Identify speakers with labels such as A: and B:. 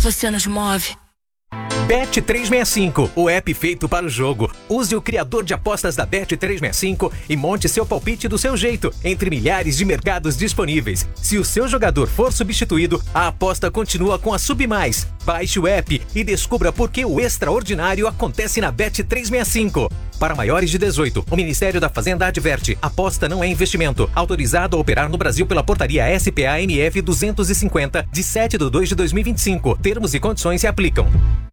A: você nos move.
B: Bet365, o app feito para o jogo. Use o criador de apostas da Bet365 e monte seu palpite do seu jeito, entre milhares de mercados disponíveis. Se o seu jogador for substituído, a aposta continua com a Submais. Baixe o app e descubra por que o extraordinário acontece na Bet365. Para maiores de 18, o Ministério da Fazenda adverte: aposta não é investimento. Autorizado a operar no Brasil pela portaria SPA-MF 250, de 7/2/2025. Termos e condições se aplicam.